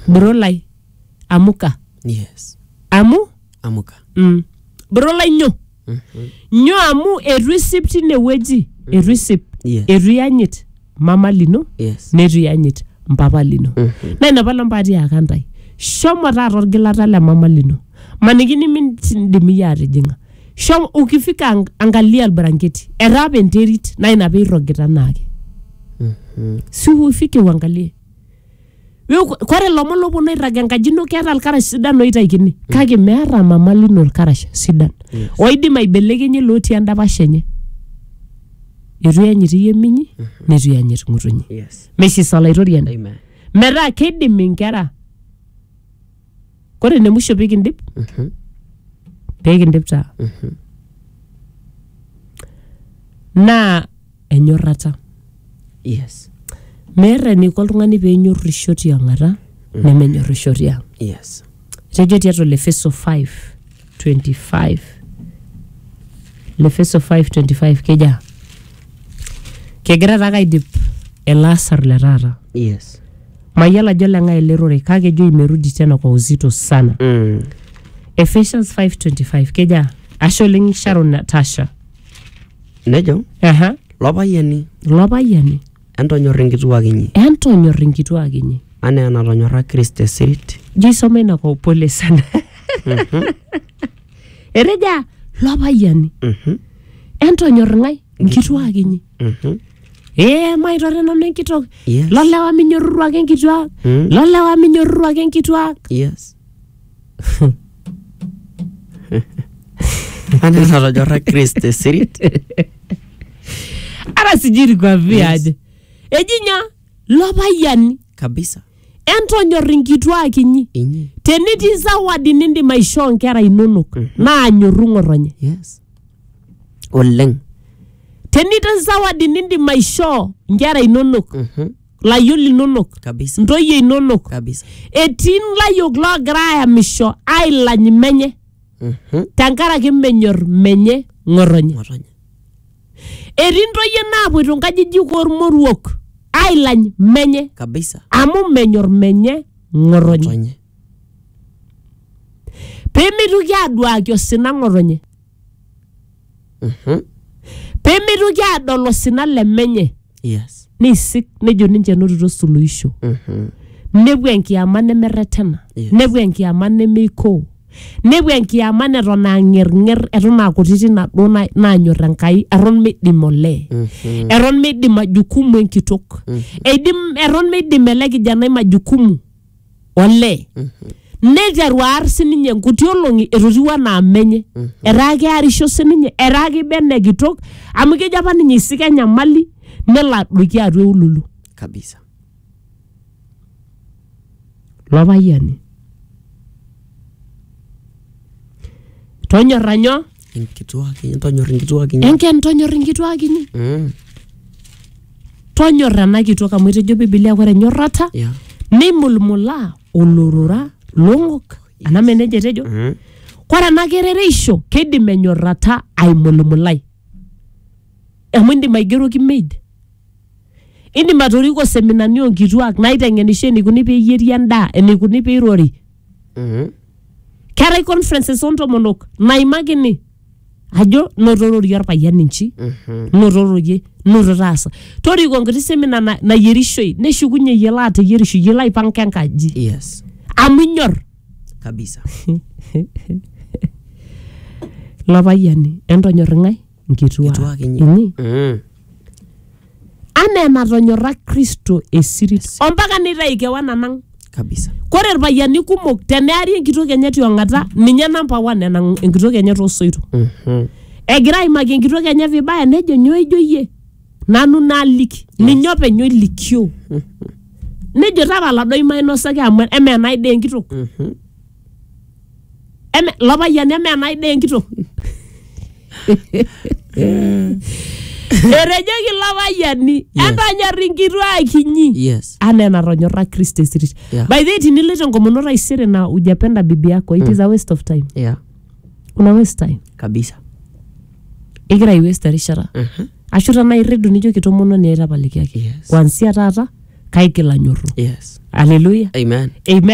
Brolai amuka. Yes. Amuka. Brolai nyo. Nyo amu receipt ne weji. Receipt. Yes. Erianyit mama lino. Yes. Nerianyit mpapa lino. Na inapala mpati akantai. Shomo tata orgilata le mama lino. Manigini mindimi yari jinga. Shomo ukifika angalia albaranketi. Erabe nterit na inabe irogita nake. Si ufike uangalie. Kware lomo lobo na iragangajino keeta alkarash sidan oitaikini. Kake meeta mama lino alkarash sidan. Oidi maibelekenye loti andapashenye. Iruyanyiti yeminyi, niruyanyiti ngutunyi. Yes. Meshi salaitorian. Amen. Mera kidim inkera. Kore nemusho pekindip? Pekindip taa. Na enyorrata. Yes. Meeta eniko oltung'ani peenyorrisho tiang'ata, nemenyorrisho tiang'. Yes. Tejo tiatua Efeso 5:25. Efeso 5:25 keja. Kegira taka idip elasar le tata. Yes. Mayala jola nga elerore kage jo imerudi tena kwa uzito sana. Ephesians 5:25 keja asholing Sharon Natasha. Nejo? Lobayani. Entonyorr nkituak inyi. Entonyorr nkituak inyi. Ana anatonyorra Kristo esirit. Jisome na kwa upole sana. Ereja lobayani. Entonyorr ngai nkituak inyi. Maitore nanu enkitok. Yes. Lolewa minyorruak enkituak. Lolewa minyorruak enkituak. Yes. Ana anatonyorra Kristo esirit. Ara sijiri kwa viaje. Ejinya lobayani. Kabisa. Entonyorr nkituak inyi. Teniti zawadi nindi maisho nkera inonok. Na anyorru ngoronye. Yes. Oleng. Tenita zawadi nindi maisho nkera inonok. Layoli inonok. Kabisa. Ntoye inonok. Kabisa. Etin layok logira ayamisho ailany menye. Tenkaraki menyor menye ngoronye. Etin ntoye naapoito nkajijik ormoruok ailany menye. Kabisa. Amu menyor menye ngoronye. Pemituki aduaki osina ngoronye. Pemituki adol osina le menye. Yes. Nisik nejo ninche notito suluhisho. Nepuo enkiyama nemeretena. Nepuo enkiyama nemeiko. Nepuo enkiyama neton ang'er eton akutiti nado nanyor Enkai eton meidim olee. Eton meidim majukumu enkitok. Eton meidim ele kijanai majukumu olee. Neiteru aar sininye nkuti olong'i etotiu anaa menye. Etaa kearisho sininye. Etaa kibene kitok. Amu kejo apa ninye isik enyamali nelo adoiki atua eululu. Kabisa. Lobayani. Tonyorra nyo? Tonyorr nkituak inyi. Enken tonyorr nkituak inyi. Tonyorra ena kitok amu etejo Biblia kore enyorrata. Neimulmulaa olorora long'ok. Ana meneje tejo. Kore ena kerereisho keidim enyorrata aimulmulai. Amu indim aigeroki maid. Indim atoriko seminani onkituak naiteng'enisho enikuni peeyieri endaa, enikuni peirori. Kerai conferences ontomonok naimakini ajo notorori orpayian inchi. Notororie, nototaasa. Toriko nkiti semina nayierishoi, neshukunye yiolo ateyierisho, yiolo aipanga enkaji. Yes. Amu inyor. Kabisa. Lobayani, entonyorr ngai nkituak inyi. Ana enatonyorra Kristo esirit. Ompaka nitayu kewan anang'. Kabisa. Kore irpayiani kumok teneari enkitok enye tiong'ata ninye number 1 enang' enkitok enye toosoito. Egira aimaki enkitok enye vibaya nejo nyoo ijo yie. Nanu naaliki. Ninye openy olikio. Nejo tapala doi mainosaki amu emenai dee enkitok. Lopayiani emenai dee enkitok. Erejoki lopayiani entonyorr nkituak inyi. Yes. Ana enatonyorra Kristo esirit. By the way, tiniloito enkomono taisere na ujapenda bibi yako, it is a waste of time. Yeah. Una waste time. Kabisa. Igira i-waste erishata. Ashu tana irredu nijo kitomono ni etapalikiaki. Yes. Kwanzia tata kaigil anyorru. Yes. Hallelujah. Amen. Amen.